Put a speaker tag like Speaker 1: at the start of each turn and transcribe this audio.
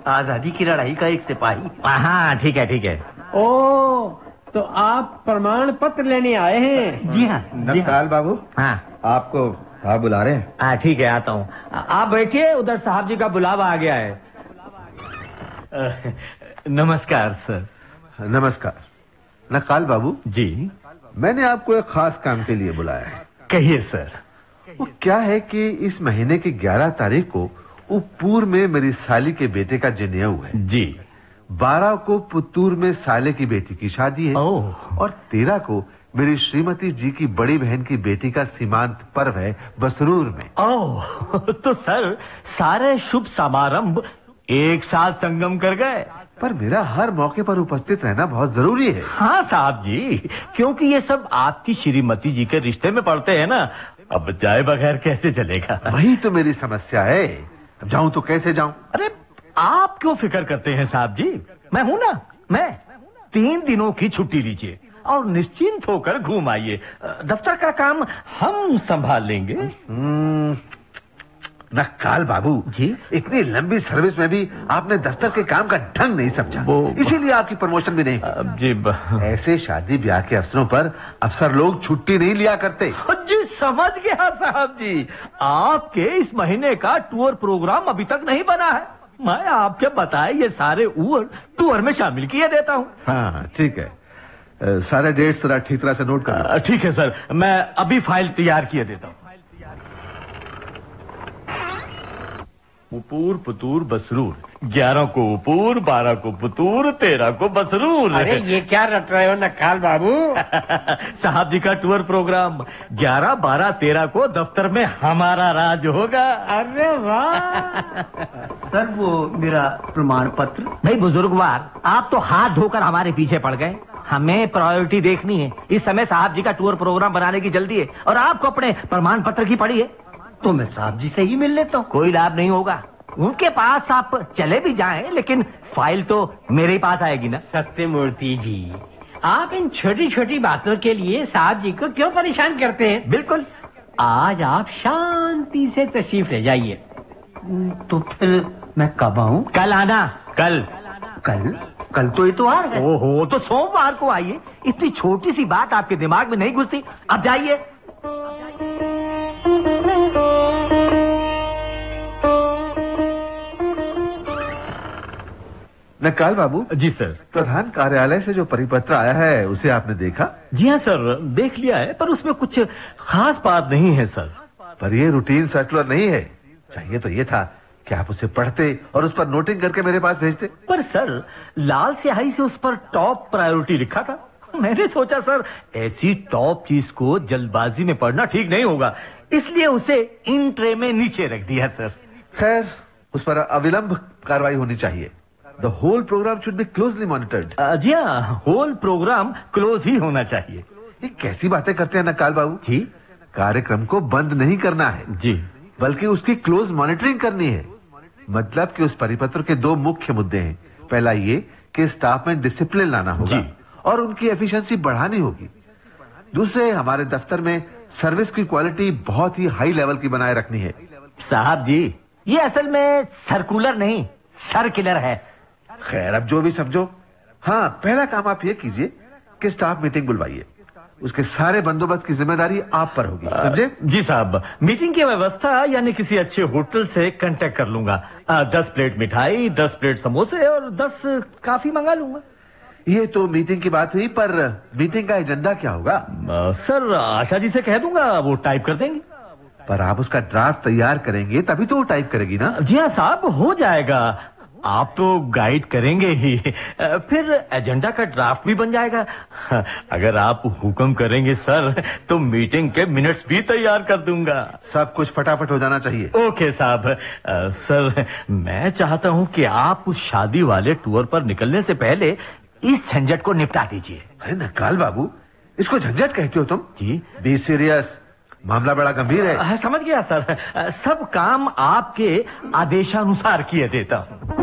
Speaker 1: आजादी की लड़ाई का एक सिपाही।
Speaker 2: हाँ ठीक है ठीक है।
Speaker 3: ओ, तो आप प्रमाण पत्र लेने आए हैं?
Speaker 1: जी हाँ।
Speaker 4: नवकाल बाबू,
Speaker 2: हाँ
Speaker 4: आपको आप बुला रहे हैं?
Speaker 2: हाँ ठीक है, आता हूँ। आप बैठिए, उधर साहब जी का बुलावा आ गया है।
Speaker 1: नमस्कार सर।
Speaker 4: नमस्कार। नकाल बाबू
Speaker 1: जी,
Speaker 4: मैंने आपको एक खास काम के लिए बुलाया है।
Speaker 1: कहिए सर।
Speaker 4: वो क्या है कि इस महीने की 11 तारीख को उपूर में मेरी साली के बेटे का जनेऊ है
Speaker 1: जी।
Speaker 4: 12 को पुतूर में साले की बेटी की शादी है
Speaker 1: ओह।
Speaker 4: और 13 को मेरी श्रीमती जी की बड़ी बहन की बेटी का सीमांत पर्व है बसरूर में।
Speaker 1: ओह, तो सर सारे शुभ समारंभ एक साथ संगम कर गए।
Speaker 4: पर मेरा हर मौके पर उपस्थित रहना बहुत जरूरी है।
Speaker 1: हाँ साहब जी, क्योंकि ये सब आपकी श्रीमती जी के रिश्ते में पड़ते हैं ना। अब जाए बगैर कैसे चलेगा?
Speaker 4: वही तो मेरी समस्या है। अब जाऊं तो कैसे जाऊं?
Speaker 1: अरे आप क्यों फिक्र करते हैं साहब जी, मैं हूं ना। मैं 3 दिनों की छुट्टी लीजिए और निश्चिंत होकर घूम आइए। दफ्तर का काम हम संभाल लेंगे।
Speaker 4: नक्काल बाबू
Speaker 1: जी,
Speaker 4: इतनी लंबी सर्विस में भी आपने दफ्तर के काम का ढंग नहीं समझा, इसीलिए आपकी प्रमोशन भी नहीं।
Speaker 1: जी
Speaker 4: ऐसे शादी ब्याह के अवसरों पर अफसर लोग छुट्टी नहीं लिया करते।
Speaker 1: जी समझ गया साहब जी, आपके इस महीने का टूर प्रोग्राम अभी तक नहीं बना है। मैं आपके बताए ये सारे टूर में शामिल किए देता हूँ।
Speaker 4: हाँ ठीक है, सारे डेट्स जरा ठीक तरह से नोट कर।
Speaker 1: ठीक है सर, मैं अभी फाइल तैयार किए देता हूँ। उपूर पुतूर बसरूर, 11 को उपूर, 12 को पुतूर, 13 को बसरूर।
Speaker 3: अरे ये क्या रट रहे हो नक्काल बाबू?
Speaker 1: साहब जी का टूर प्रोग्राम 11, 12, 13 को दफ्तर में हमारा राज होगा।
Speaker 3: अरे वाह।
Speaker 5: सर वो मेरा प्रमाण पत्र।
Speaker 2: भाई बुजुर्गवार, आप तो हाथ धोकर हमारे पीछे पड़ गए। हमें प्रायोरिटी देखनी है। इस समय साहब जी का टूर प्रोग्राम बनाने की जल्दी है और आपको अपने प्रमाण पत्र की पड़ी है।
Speaker 5: तो मैं साहब जी से ही मिल लेता हूँ।
Speaker 2: कोई लाभ नहीं होगा। उनके पास आप चले भी जाएं, लेकिन फाइल तो मेरे ही पास आएगी ना।
Speaker 3: सत्यमूर्ति जी, आप इन छोटी छोटी बातों के लिए साहब जी को क्यों परेशान करते हैं?
Speaker 2: बिल्कुल।
Speaker 3: आज आप शांति से तशरीफ ले जाइए।
Speaker 5: तो फिर मैं कब आऊँ?
Speaker 2: कल आना। कल
Speaker 5: कल तो इतवार है।
Speaker 2: ओहो, तो सोमवार को आइए। इतनी छोटी सी बात आपके दिमाग में नहीं घुसती? अब जाइए।
Speaker 4: नक्काल बाबू
Speaker 1: जी सर।
Speaker 4: प्रधान कार्यालय से जो परिपत्र आया है उसे आपने देखा?
Speaker 1: जी हाँ सर, देख लिया है, पर उसमें कुछ खास बात नहीं है सर।
Speaker 4: पर ये रूटीन सर्कुलर नहीं है। चाहिए तो ये था कि आप उसे पढ़ते और उस पर नोटिंग करके मेरे पास भेजते।
Speaker 1: पर सर लाल स्याही से उस पर टॉप प्रायोरिटी लिखा था। मैंने सोचा सर ऐसी टॉप चीज को जल्दबाजी में पढ़ना ठीक नहीं होगा, इसलिए उसे इन ट्रे में नीचे रख दिया सर।
Speaker 4: खैर, उस पर अविलंब कार्रवाई होनी चाहिए। The whole programme should be closely monitored.
Speaker 1: जी हाँ, होल प्रोग्राम क्लोज ही होना चाहिए।
Speaker 4: ये कैसी बातें करते हैं नक्काल बाबू
Speaker 1: जी।
Speaker 4: कार्यक्रम को बंद नहीं करना है
Speaker 1: जी,
Speaker 4: बल्कि उसकी क्लोज मॉनिटरिंग करनी है। मतलब कि उस परिपत्र के 2 मुख्य मुद्दे हैं। पहला ये कि स्टाफ में डिसिप्लिन लाना होगा
Speaker 1: जी।
Speaker 4: और उनकी एफिशिएंसी बढ़ानी होगी। दूसरे, हमारे दफ्तर में सर्विस की क्वालिटी बहुत ही हाई लेवल की बनाए रखनी है।
Speaker 2: साहब जी, ये असल में सर्कुलर नहीं, सर्कुलर है।
Speaker 4: खैर, अब जो भी समझो। हाँ, पहला काम आप ये कीजिए कि स्टाफ मीटिंग बुलवाइए। उसके सारे बंदोबस्त की जिम्मेदारी आप पर होगी, समझे?
Speaker 1: जी साहब, मीटिंग की व्यवस्था यानी किसी अच्छे होटल से कांटेक्ट कर लूंगा। 10 प्लेट मिठाई, 10 प्लेट समोसे और 10 काफी मंगा लूंगा।
Speaker 4: ये तो मीटिंग की बात हुई, पर मीटिंग का एजेंडा क्या होगा?
Speaker 1: सर आशा जी से कह दूंगा, वो टाइप कर देंगे।
Speaker 4: पर आप उसका ड्राफ्ट तैयार करेंगे तभी तो वो टाइप करेगी ना।
Speaker 1: जी हाँ साहब, हो जाएगा। आप तो गाइड करेंगे ही, फिर एजेंडा का ड्राफ्ट भी बन जाएगा। अगर आप हुक्म करेंगे सर तो मीटिंग के मिनट्स भी तैयार कर दूंगा।
Speaker 4: सब कुछ फटाफट हो जाना चाहिए।
Speaker 1: ओके साहब। सर मैं चाहता हूं कि आप उस शादी वाले टूर पर निकलने से पहले इस झंझट को निपटा दीजिए।
Speaker 4: अरे नक्काल बाबू, इसको झंझट कहते हो तुम?
Speaker 1: जी।
Speaker 4: बी सीरियस, मामला बड़ा गंभीर है।
Speaker 1: समझ गया सर, सब काम आपके आदेशानुसार किए देता हूं।